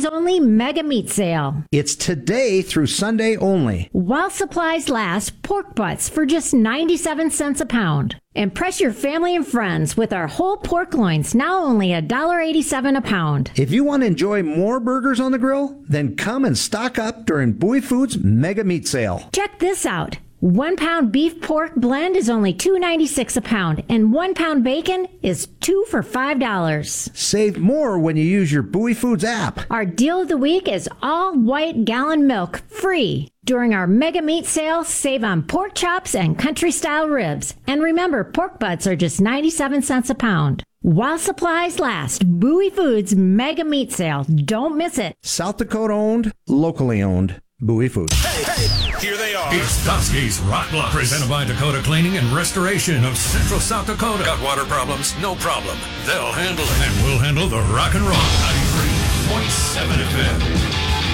Sunday's only mega meat sale. It's today through Sunday only. While supplies last, pork butts for just 97 cents a pound. Impress your family and friends with our whole pork loins, now only $1.87 a pound. If you want to enjoy more burgers on the grill, then come and stock up during Bowie Foods Mega Meat Sale. Check this out. 1 pound beef pork blend is only $2.96 a pound, and 1 pound bacon is 2 for $5. Save more when you use your Bowie Foods app. Our deal of the week is all white gallon milk free. During our mega meat sale, save on pork chops and country style ribs. And remember, pork butts are just 97 cents a pound. While supplies last, Bowie Foods Mega Meat Sale. Don't miss it. South Dakota owned, locally owned. Bowie Foods. Hey, here they are. It's Dusky's Rock Bluff, presented by Dakota Cleaning and Restoration of Central South Dakota. Got water problems? No problem. They'll handle it. And we'll handle the rock and roll. 93.7 FM.